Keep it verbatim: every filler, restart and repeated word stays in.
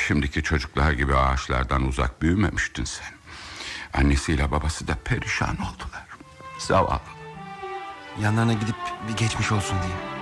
Şimdiki çocuklar gibi ağaçlardan uzak büyümemiştin sen. Annesiyle babası da perişan oldular. Zavallı. Yanlarına gidip bir geçmiş olsun diye.